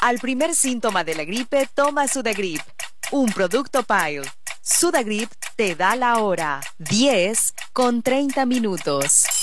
Al primer síntoma de la gripe, toma Sudagrip, un producto Pile. Sudagrip te da la hora, 10:30.